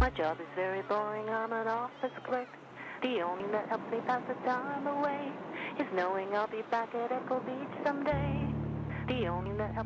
My job is very boring, I'm an office clerk. The only thing that helps me pass the time away is knowing I'll be back at Echo Beach someday. The only thing that helps